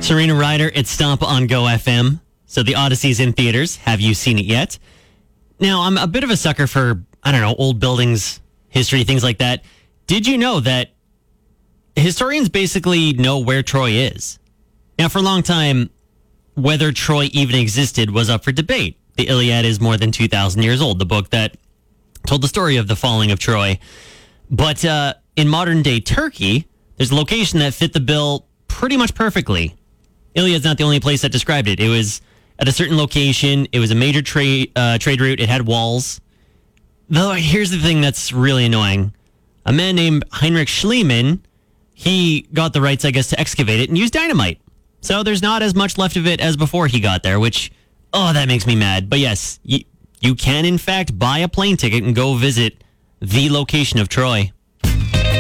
Serena Ryder at Stomp on Go FM. So the Odyssey's in theaters. Have you seen it yet? Now, I'm a bit of a sucker for, old buildings, history, things like that. Did you know that historians basically know where Troy is? Now, for a long time, whether Troy even existed was up for debate. The Iliad is more than 2,000 years old, the book that told the story of the falling of Troy. But in modern-day Turkey, there's a location that fit the bill pretty much perfectly. Iliad's not the only place that described it. It was at a certain location. It was a major trade route. It had walls. Though, here's the thing that's really annoying. A man named Heinrich Schliemann, he got the rights, I guess, to excavate it and use dynamite. So there's not as much left of it as before he got there, which, that makes me mad. But yes, you can, in fact, buy a plane ticket and go visit the location of Troy.